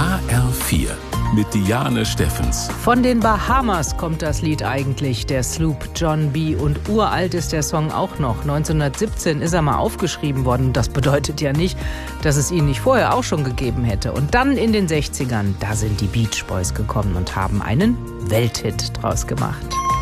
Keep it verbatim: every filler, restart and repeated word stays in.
H R vier mit Diane Steffens. Von den Bahamas kommt das Lied eigentlich, der Sloop John B. Und uralt ist der Song auch noch. neunzehnhundertsiebzehn ist er mal aufgeschrieben worden. Das bedeutet ja nicht, dass es ihn nicht vorher auch schon gegeben hätte. Und dann in den sechzigern, da sind die Beach Boys gekommen und haben einen Welthit draus gemacht.